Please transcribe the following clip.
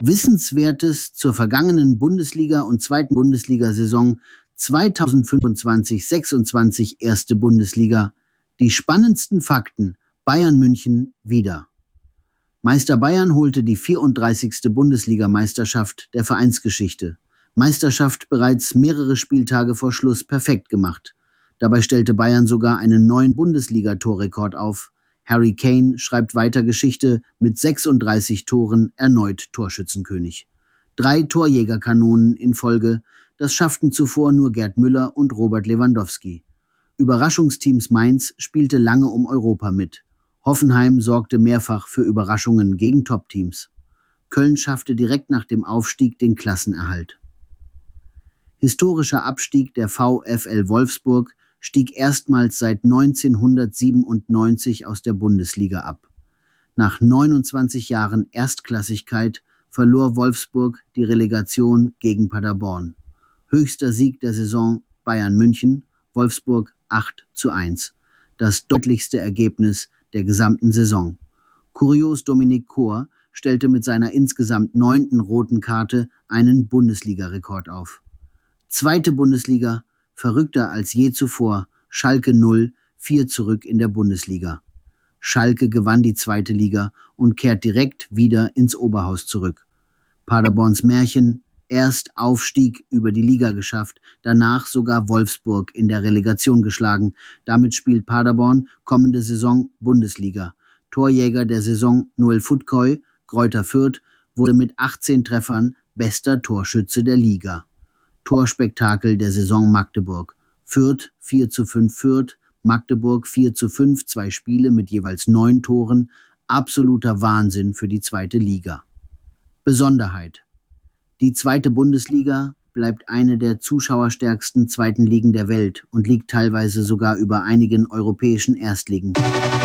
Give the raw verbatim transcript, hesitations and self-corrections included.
Wissenswertes zur vergangenen Bundesliga- und zweiten Bundesliga-Saison zweitausendfünfundzwanzig sechsundzwanzig erste Bundesliga. Die spannendsten Fakten Bayern München wieder. Meister Bayern holte die vierunddreißigste Bundesligameisterschaft der Vereinsgeschichte. Meisterschaft bereits mehrere Spieltage vor Schluss perfekt gemacht. Dabei stellte Bayern sogar einen neuen Bundesliga-Torrekord auf. Harry Kane schreibt weiter Geschichte mit sechsunddreißig Toren erneut Torschützenkönig. Drei Torjägerkanonen in Folge, das schafften zuvor nur Gerd Müller und Robert Lewandowski. Überraschungsteams Mainz spielte lange um Europa mit. Hoffenheim sorgte mehrfach für Überraschungen gegen Top-Teams. Köln schaffte direkt nach dem Aufstieg den Klassenerhalt. Historischer Abstieg der VfL Wolfsburg stieg erstmals seit neunzehnhundertsiebenundneunzig aus der Bundesliga ab. Nach neunundzwanzig Jahren Erstklassigkeit verlor Wolfsburg die Relegation gegen Paderborn. Höchster Sieg der Saison Bayern München, Wolfsburg acht zu eins. Das deutlichste Ergebnis der gesamten Saison. Kurios Dominique Kor stellte mit seiner insgesamt neunten roten Karte einen Bundesliga-Rekord auf. Zweite Bundesliga, verrückter als je zuvor, Schalke null, vier zurück in der Bundesliga. Schalke gewann die zweite Liga und kehrt direkt wieder ins Oberhaus zurück. Paderborns Märchen, erst Aufstieg über die Liga geschafft, danach sogar Wolfsburg in der Relegation geschlagen. Damit spielt Paderborn kommende Saison Bundesliga. Torjäger der Saison Noel Futkoi, Greuther Fürth, wurde mit achtzehn Treffern bester Torschütze der Liga. Torspektakel der Saison Magdeburg. Fürth vier zu fünf Fürth, Magdeburg vier zu fünf, zwei Spiele mit jeweils neun Toren. Absoluter Wahnsinn für die zweite Liga. Besonderheit: Die zweite Bundesliga bleibt eine der zuschauerstärksten zweiten Ligen der Welt und liegt teilweise sogar über einigen europäischen Erstligen.